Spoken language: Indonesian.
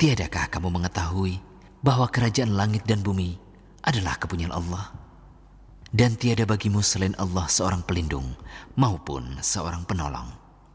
Tiadakah kamu mengetahui bahwa kerajaan langit dan bumi adalah kepunyaan Allah? Dan tiada bagimu selain Allah seorang pelindung maupun seorang penolong.